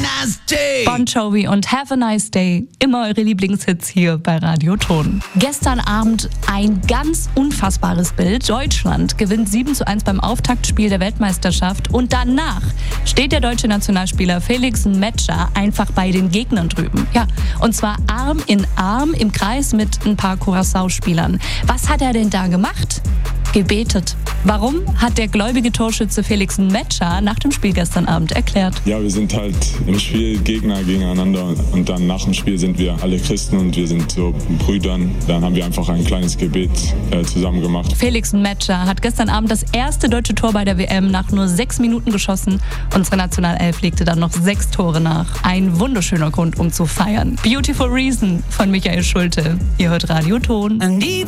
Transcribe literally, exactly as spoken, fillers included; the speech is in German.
Nasty! Bon Jovi und Have a Nice Day. Immer eure Lieblingshits hier bei Radio Ton. Gestern Abend ein ganz unfassbares Bild. Deutschland gewinnt sieben zu eins beim Auftaktspiel der Weltmeisterschaft und danach steht der deutsche Nationalspieler Felix Metscher einfach bei den Gegnern drüben. Ja, und zwar Arm in Arm im Kreis mit ein paar Curaçao-Spielern. Was hat er denn da gemacht? Gebetet. Warum, hat der gläubige Torschütze Felix Metscher nach dem Spiel gestern Abend erklärt. Ja, wir sind halt im Spiel Gegner gegeneinander und dann nach dem Spiel sind wir alle Christen und wir sind so Brüdern. Dann haben wir einfach ein kleines Gebet äh, zusammen gemacht. Felix Metscher hat gestern Abend das erste deutsche Tor bei der W M nach nur sechs Minuten geschossen. Unsere Nationalelf legte dann noch sechs Tore nach. Ein wunderschöner Grund, um zu feiern. Beautiful Reason von Michael Schulte. Ihr hört Radio Ton.